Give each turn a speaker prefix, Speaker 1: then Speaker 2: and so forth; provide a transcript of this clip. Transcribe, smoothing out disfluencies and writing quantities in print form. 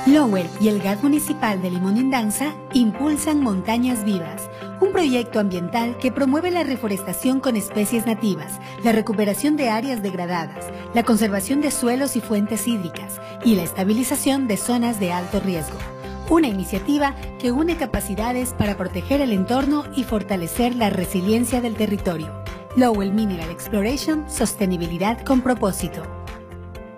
Speaker 1: Lowell y el GAD municipal de Limonendanza impulsan Montañas Vivas, un proyecto ambiental que promueve la reforestación con especies nativas, la recuperación de áreas degradadas, la conservación de suelos y fuentes hídricas y la estabilización de zonas de alto riesgo. Una iniciativa que une capacidades para proteger el entorno y fortalecer la resiliencia del territorio. Lowell Mineral Exploration, sostenibilidad con propósito.